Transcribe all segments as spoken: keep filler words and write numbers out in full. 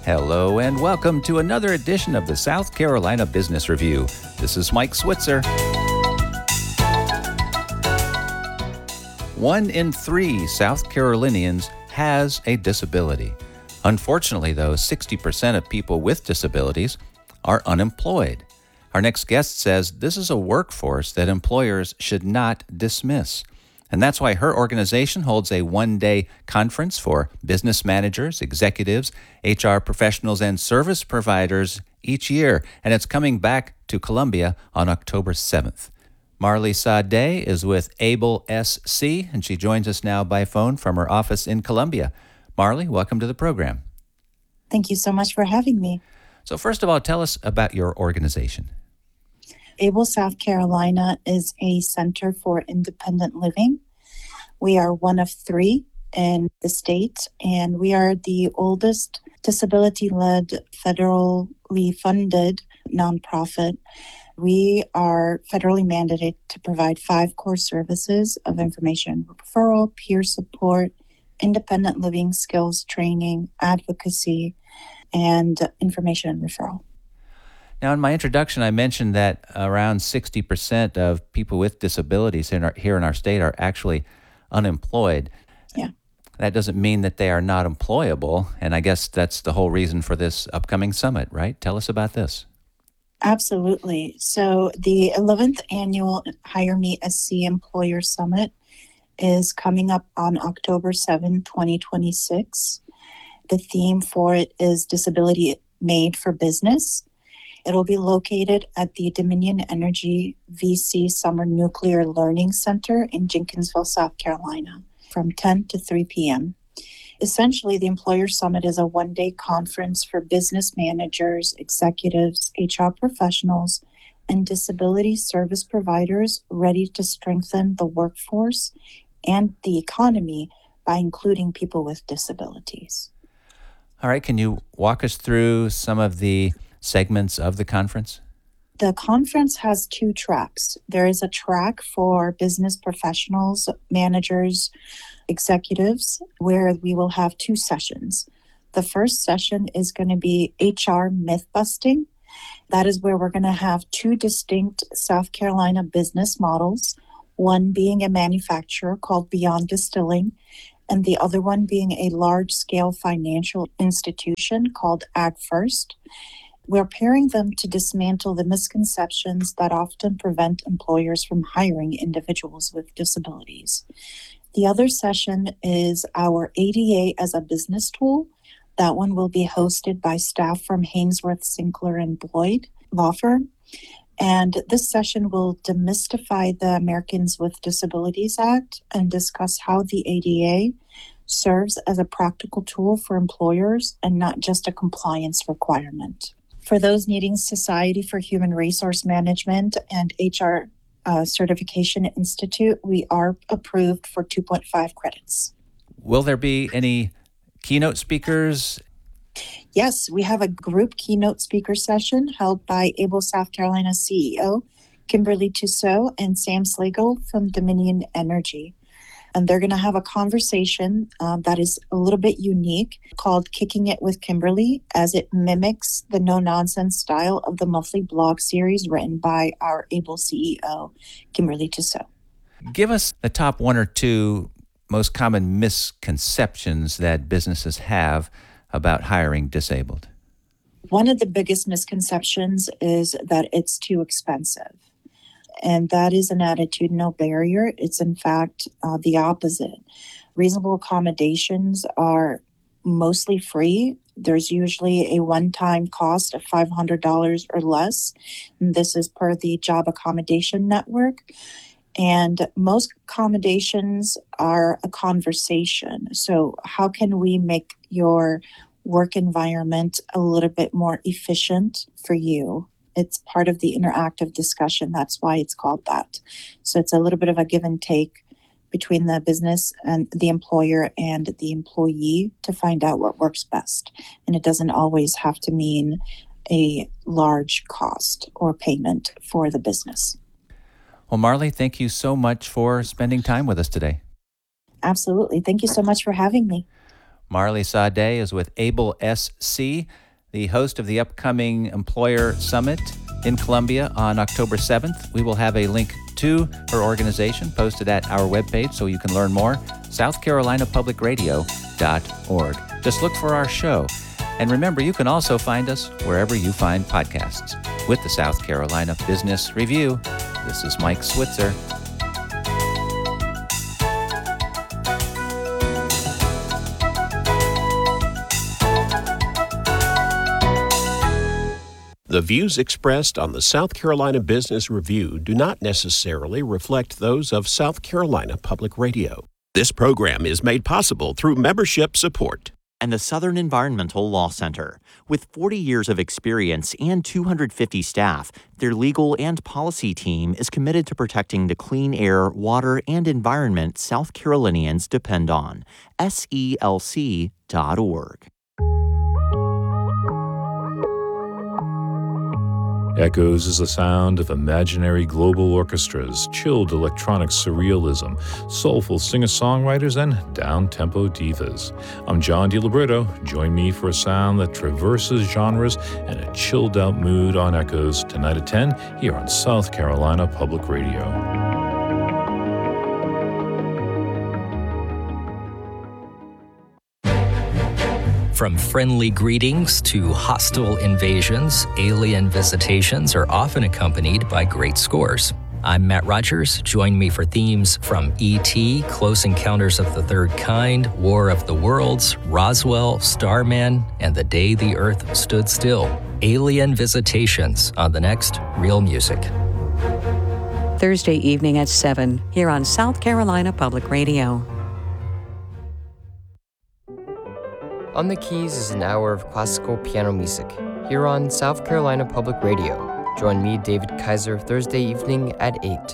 Hello and welcome to another edition of the South Carolina Business Review. This is Mike Switzer. One in three South Carolinians has a disability. Unfortunately, though, sixty percent of people with disabilities are unemployed. Our next guest says this is a workforce that employers should not dismiss. And that's why her organization holds a one-day conference for business managers, executives, H R professionals, and service providers each year. And it's coming back to Columbia on October seventh. Marley Sade is with Able S C, and she joins us now by phone from her office in Columbia. Marley, welcome to the program. Thank you so much for having me. So first of all, tell us about your organization. Able South Carolina is a center for independent living. We are one of three in the state, and we are the oldest disability-led, federally funded nonprofit. We are federally mandated to provide five core services of information referral, peer support, independent living skills training, advocacy, and information and referral. Now, in my introduction, I mentioned that around sixty percent of people with disabilities in our, here in our state are actually unemployed. Yeah. That doesn't mean that they are not employable, and I guess that's the whole reason for this upcoming summit, right? Tell us about this. Absolutely. So the eleventh annual Hire Me S C Employer Summit is coming up on October seventh, twenty twenty-six. The theme for it is Disability Made for Business. It'll be located at the Dominion Energy V C Summer Nuclear Learning Center in Jenkinsville, South Carolina, from ten to three p.m. Essentially, the Employer Summit is a one-day conference for business managers, executives, H R professionals, and disability service providers ready to strengthen the workforce and the economy by including people with disabilities. All right, can you walk us through some of the segments of the conference? The conference has two tracks. There is a track for business professionals, managers, executives, where we will have two sessions. The first session is going to be H R myth busting. That is where we're going to have two distinct South Carolina business models, one being a manufacturer called Beyond Distilling, and the other one being a large-scale financial institution called AgFirst. We're pairing them to dismantle the misconceptions that often prevent employers from hiring individuals with disabilities. The other session is our A D A as a business tool. That one will be hosted by staff from Hainsworth, Sinclair, and Boyd law firm. And this session will demystify the Americans with Disabilities Act and discuss how the A D A serves as a practical tool for employers and not just a compliance requirement. For those needing Society for Human Resource Management and H R uh, Certification Institute, we are approved for two point five credits. Will there be any keynote speakers? Yes, we have a group keynote speaker session held by Able South Carolina C E O, Kimberly Tussaud, and Sam Slagle from Dominion Energy. And they're going to have a conversation um, that is a little bit unique called Kicking It with Kimberly, as it mimics the no-nonsense style of the monthly blog series written by our Able C E O, Kimberly Tussaud. Give us the top one or two most common misconceptions that businesses have about hiring disabled. One of the biggest misconceptions is that it's too expensive. And that is an attitudinal barrier. It's, in fact, uh, the opposite. Reasonable accommodations are mostly free. There's usually a one-time cost of five hundred dollars or less. And this is per the Job Accommodation Network. And most accommodations are a conversation. So how can we make your work environment a little bit more efficient for you? It's part of the interactive discussion. That's why it's called that. So it's a little bit of a give and take between the business and the employer and the employee to find out what works best. And it doesn't always have to mean a large cost or payment for the business. Well, Marley, thank you so much for spending time with us today. Absolutely. Thank you so much for having me. Marley Sade is with Able S C, the host of the upcoming Employer Summit in Columbia on October seventh. We will have a link to her organization posted at our webpage so you can learn more, south carolina public radio dot org. Just look for our show. And remember, you can also find us wherever you find podcasts. With the South Carolina Business Review, this is Mike Switzer. The views expressed on the South Carolina Business Review do not necessarily reflect those of South Carolina Public Radio. This program is made possible through membership support. And the Southern Environmental Law Center. With forty years of experience and two hundred fifty staff, their legal and policy team is committed to protecting the clean air, water, and environment South Carolinians depend on. S E L C dot org. Echoes is the sound of imaginary global orchestras, chilled electronic surrealism, soulful singer-songwriters, and down-tempo divas. I'm John DiLiberto. Join me for a sound that traverses genres and a chilled-out mood on Echoes tonight at ten here on South Carolina Public Radio. From friendly greetings to hostile invasions, alien visitations are often accompanied by great scores. I'm Matt Rogers. Join me for themes from E T, Close Encounters of the Third Kind, War of the Worlds, Roswell, Starman, and The Day the Earth Stood Still. Alien visitations on the next Real Music. Thursday evening at seven, here on South Carolina Public Radio. On the Keys is an hour of classical piano music, here on South Carolina Public Radio. Join me, David Kaiser, Thursday evening at eight.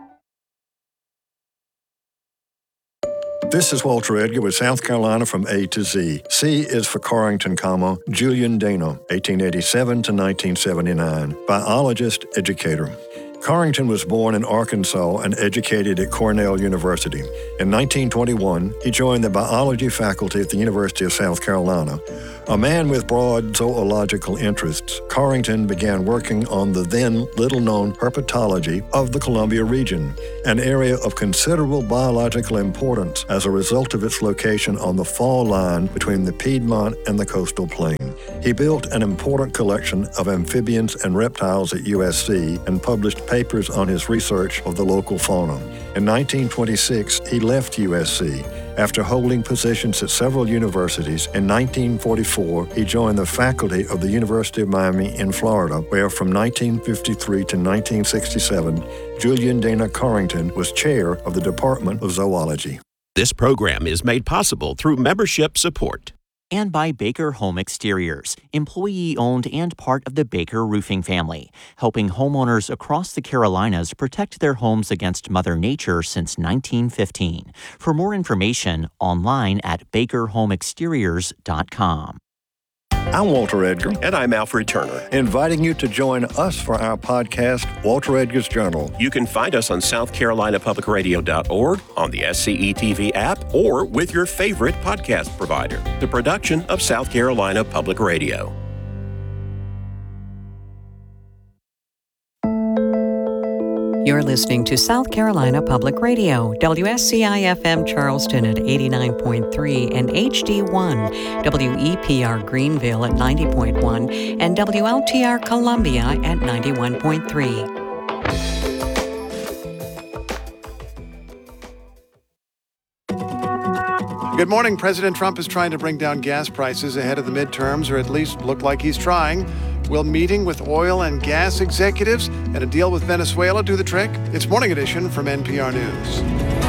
This is Walter Edgar with South Carolina from A to Z. C is for Corrington, comma, Julian Dana, eighteen eighty-seven to nineteen seventy-nine, biologist, educator. Corrington was born in Arkansas and educated at Cornell University. In nineteen twenty-one, he joined the biology faculty at the University of South Carolina. A man with broad zoological interests, Corrington began working on the then little-known herpetology of the Columbia region, an area of considerable biological importance as a result of its location on the fall line between the Piedmont and the coastal plain. He built an important collection of amphibians and reptiles at U S C and published papers on his research of the local fauna. In nineteen twenty-six, he left U S C. After holding positions at several universities, in nineteen forty-four, he joined the faculty of the University of Miami in Florida, where from nineteen fifty-three to nineteen sixty-seven, Julian Dana Corrington was chair of the Department of Zoology. This program is made possible through membership support. And by Baker Home Exteriors, employee-owned and part of the Baker Roofing family, helping homeowners across the Carolinas protect their homes against Mother Nature since nineteen fifteen. For more information, online at baker home exteriors dot com. I'm Walter Edgar. And I'm Alfred Turner. Inviting you to join us for our podcast, Walter Edgar's Journal. You can find us on south carolina public radio dot org, on the S C E T V app, or with your favorite podcast provider. The production of South Carolina Public Radio. You're listening to South Carolina Public Radio, W S C I F M Charleston at eighty-nine point three and H D one, W E P R Greenville at ninety point one, and W L T R Columbia at ninety-one point three. Good morning. President Trump is trying to bring down gas prices ahead of the midterms, or at least look like he's trying. Will meeting with oil and gas executives and a deal with Venezuela do the trick? It's Morning Edition from N P R News.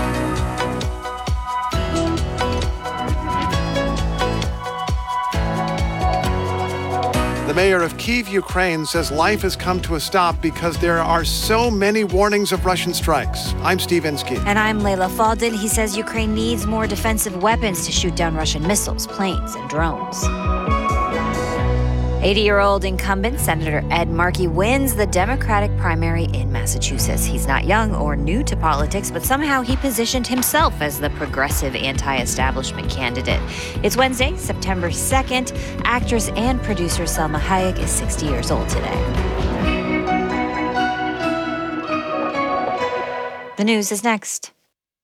The mayor of Kyiv, Ukraine, says life has come to a stop because there are so many warnings of Russian strikes. I'm Steve Inskeep. And I'm Layla Faldin. He says Ukraine needs more defensive weapons to shoot down Russian missiles, planes, and drones. eighty-year-old incumbent Senator Ed Markey wins the Democratic primary in Massachusetts. He's not young or new to politics, but somehow he positioned himself as the progressive anti-establishment candidate. It's Wednesday, September second. Actress and producer Selma Hayek is sixty years old today. The news is next.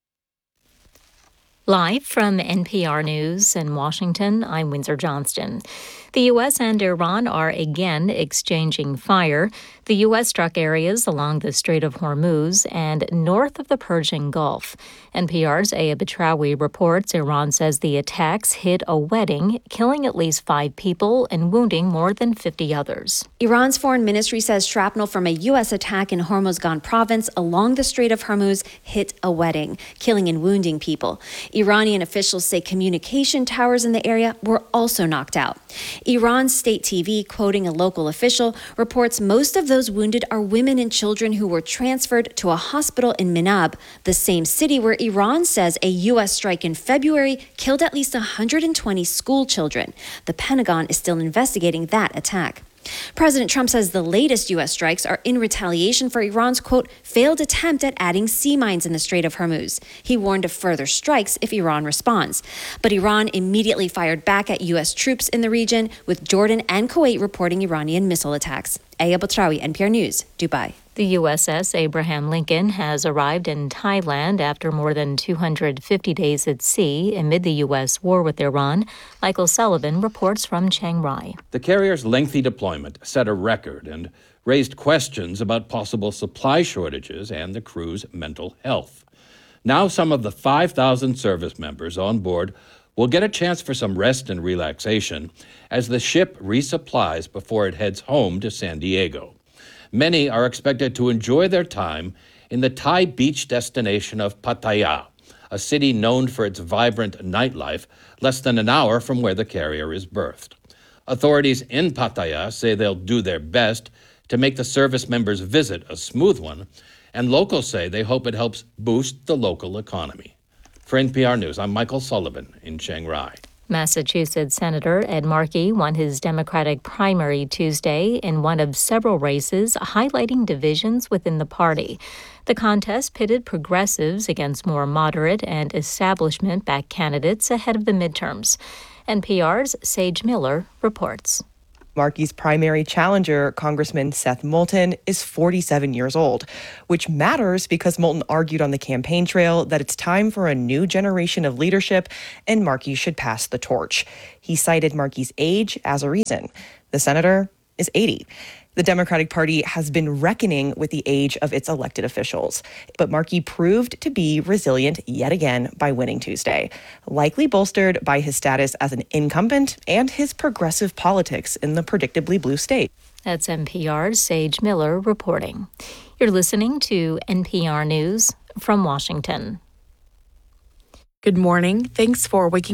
Live from N P R News in Washington, I'm Windsor Johnston. The U S and Iran are again exchanging fire. The U S struck areas along the Strait of Hormuz and north of the Persian Gulf. N P R's Aya Batrawi reports Iran says the attacks hit a wedding, killing at least five people and wounding more than fifty others. Iran's foreign ministry says shrapnel from a U S attack in Hormozgan province along the Strait of Hormuz hit a wedding, killing and wounding people. Iranian officials say communication towers in the area were also knocked out. Iran's state T V, quoting a local official, reports most of those wounded are women and children who were transferred to a hospital in Minab, the same city where Iran says a U S strike in February killed at least one hundred twenty school children. The Pentagon is still investigating that attack. President Trump says the latest U S strikes are in retaliation for Iran's, quote, failed attempt at adding sea mines in the Strait of Hormuz. He warned of further strikes if Iran responds. But Iran immediately fired back at U S troops in the region, with Jordan and Kuwait reporting Iranian missile attacks. Aya Batrawi, N P R News, Dubai. The U S S Abraham Lincoln has arrived in Thailand after more than two hundred fifty days at sea amid the U S war with Iran. Michael Sullivan reports from Chiang Rai. The carrier's lengthy deployment set a record and raised questions about possible supply shortages and the crew's mental health. Now some of the five thousand service members on board will get a chance for some rest and relaxation as the ship resupplies before it heads home to San Diego. Many are expected to enjoy their time in the Thai beach destination of Pattaya, a city known for its vibrant nightlife less than an hour from where the carrier is berthed. Authorities in Pattaya say they'll do their best to make the service members' visit a smooth one, and locals say they hope it helps boost the local economy. For N P R News, I'm Michael Sullivan in Chiang Rai. Massachusetts Senator Ed Markey won his Democratic primary Tuesday in one of several races, highlighting divisions within the party. The contest pitted progressives against more moderate and establishment-backed candidates ahead of the midterms. N P R's Sage Miller reports. Markey's primary challenger, Congressman Seth Moulton, is forty-seven years old, which matters because Moulton argued on the campaign trail that it's time for a new generation of leadership and Markey should pass the torch. He cited Markey's age as a reason. The senator is eighty. The Democratic Party has been reckoning with the age of its elected officials, but Markey proved to be resilient yet again by winning Tuesday, likely bolstered by his status as an incumbent and his progressive politics in the predictably blue state. That's N P R's Sage Miller reporting. You're listening to N P R News from Washington. Good morning. Thanks for waking